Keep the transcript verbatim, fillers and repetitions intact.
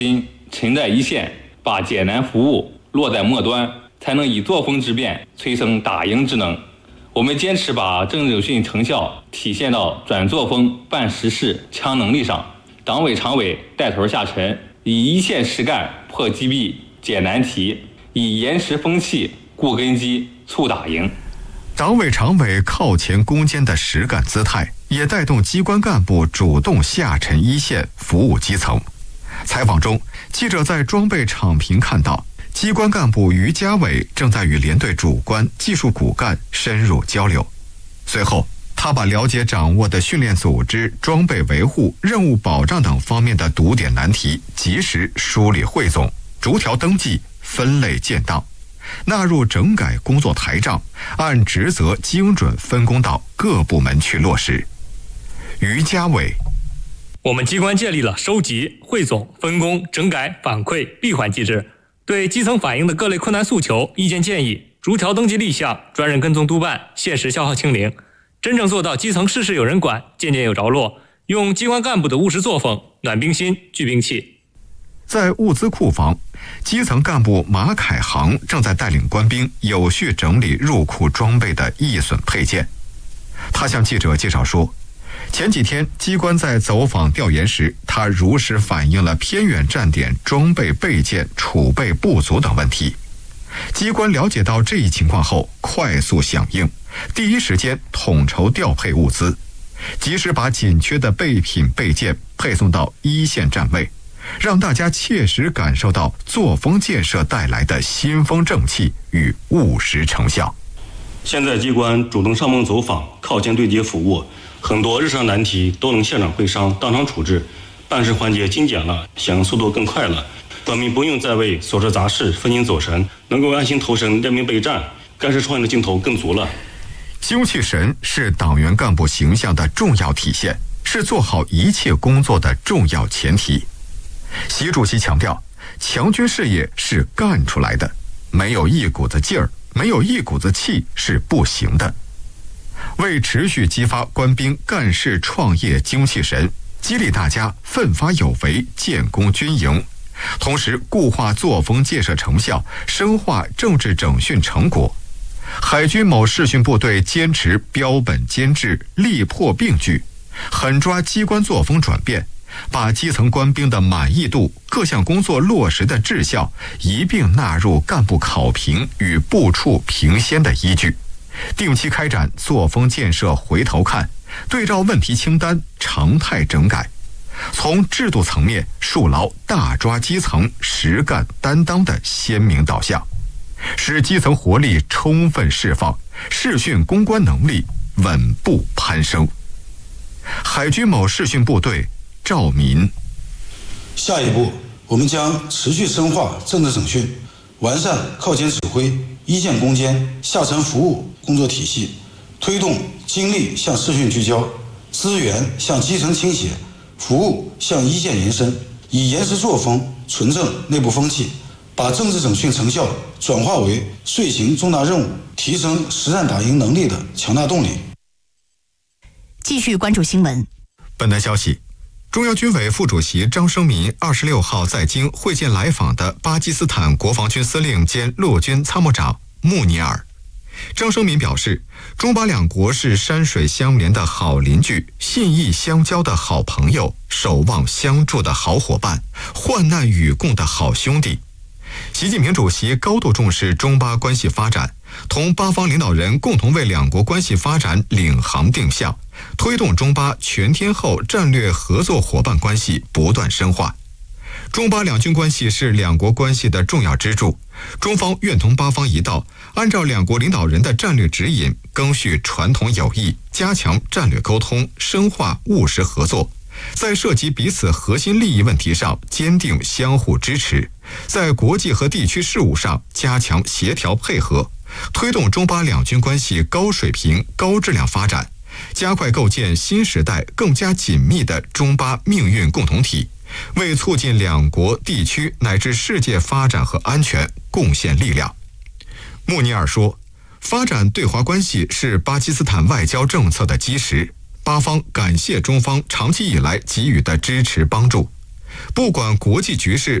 心沉在一线，把艰难服务落在末端，才能以作风之变催生打赢之能。我们坚持把政治整训成效体现到转作风、办实事、强能力上。党委常委带头下沉，以一线实干破积弊、解难题，以严实风气固根基、促打赢。 党委常委靠前攻坚的实干姿态，也带动机关干部主动下沉一线，服务基层。采访中，记者在装备场坪看到，机关干部于家伟正在与连队主官、技术骨干深入交流。随后，他把了解掌握的训练组织、装备维护、任务保障等方面的堵点难题及时梳理汇总，逐条登记，分类建档，纳入整改工作台账，按职责精准分工到各部门去落实。于家伟， 我们机关建立了收集、汇总、分工、整改、反馈闭环机制，对基层反映的各类困难诉求、意见建议逐条登记立项，专人跟踪督办，限时消耗清零，真正做到基层事事有人管，件件有着落，用机关干部的务实作风暖兵心、聚兵气。 在物资库房，基层干部马凯航正在带领官兵有序整理入库装备的易损配件。他向记者介绍说，前几天机关在走访调研时，他如实反映了偏远站点装备备件储备不足等问题。机关了解到这一情况后，快速响应，第一时间统筹调配物资，及时把紧缺的备品备件配送到一线站位，让大家切实感受到作风建设带来的新风正气与务实成效。 现在机关主动上门走访，靠前对接服务，很多日常难题都能现场会商，当场处置，办事环节精简了，响应速度更快了。官民不用再为琐事杂事分心走神，能够安心投身练兵备战，干事创业的劲头更足了。 精气神是党员干部形象的重要体现，是做好一切工作的重要前提。习主席强调，强军事业是干出来的，没有一股子劲儿，没有一股子气是不行的。为持续激发官兵干事创业精气神，激励大家奋发有为，建功军营，同时固化作风建设成效，深化政治整训成果。海军某视训部队坚持标本兼治，力破并举，狠抓机关作风转变，把基层官兵的满意度、各项工作落实的质效一并纳入干部考评与部处评先的依据，定期开展作风建设回头看，对照问题清单，常态整改，从制度层面树牢大抓基层、实干担当的鲜明导向，使基层活力充分释放，视训攻关能力稳步攀升。海军某视训部队赵民， 下一步，我们将持续深化政治整训，完善靠前指挥、一线攻坚、下沉服务工作体系，推动精力向视训聚焦，资源向基层倾斜，服务向一线延伸，以严实作风纯正内部风气，把政治整训成效转化为遂行重大任务、提升实战打赢能力的强大动力。 继续关注新闻。 本台消息，中央军委副主席张生民二十六号在京会见来访的巴基斯坦国防军司令兼陆军参谋长穆尼尔。张生民表示，中巴两国是山水相连的好邻居，信义相交的好朋友，守望相助的好伙伴，患难与共的好兄弟。习近平主席高度重视中巴关系发展，同巴方领导人共同为两国关系发展领航定向，推动中巴全天候战略合作伙伴关系不断深化。中巴两军关系是两国关系的重要支柱，中方愿同巴方一道，按照两国领导人的战略指引，赓续传统友谊，加强战略沟通，深化务实合作，在涉及彼此核心利益问题上坚定相互支持，在国际和地区事务上加强协调配合，推动中巴两军关系高水平、高质量发展，加快构建新时代更加紧密的中巴命运共同体，为促进两国地区乃至世界发展和安全贡献力量。穆尼尔说，发展对华关系是巴基斯坦外交政策的基石，巴方感谢中方长期以来给予的支持帮助。 不管国际局势